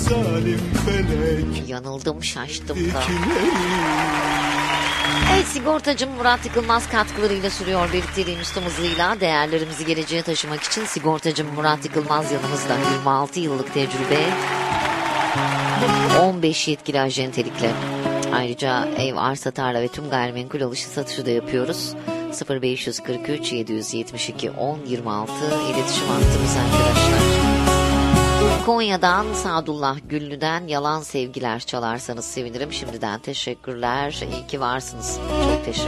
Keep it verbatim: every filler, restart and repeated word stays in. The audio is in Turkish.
zalim felek. Yanıldım, şaştım da. Evet, sigortacım Murat Yıkılmaz katkılarıyla sürüyor birlikteliğin üstüm hızıyla. Değerlerimizi geleceğe taşımak için sigortacım Murat Yıkılmaz yanımızda. yirmi altı yıllık tecrübe, on beş yetkili ajentelikle. Ayrıca ev, arsa, tarla ve tüm gayrimenkul alışı satışı da yapıyoruz. sıfır beş kırk üç yedi yetmiş iki on yirmi altı iletişim hattımız arkadaşlar. Konya'dan Sadullah Güllü'den yalan sevgiler çalarsanız sevinirim. Şimdiden teşekkürler. İyi ki varsınız. Çok teşekkür